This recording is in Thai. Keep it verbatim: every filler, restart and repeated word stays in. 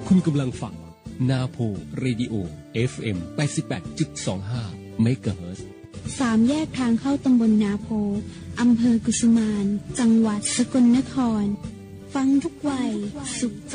คุณกำลังฟังนาโพเรดิโอ เอฟ เอ็ม แปดสิบแปดจุดสองห้า เมกะเฮิรตซ์สามแยกทางเข้าตำบลนาโพอำเภอกุสุมานจังหวัดสกลนครฟังทุกวัยสุขใจ